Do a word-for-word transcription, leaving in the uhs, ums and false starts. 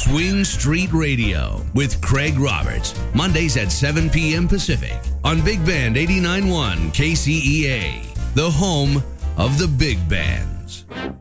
Swing Street Radio with Craig Roberts. Mondays at seven p.m. Pacific on Big Band eighty-nine point one K C E A, the home of the big bands.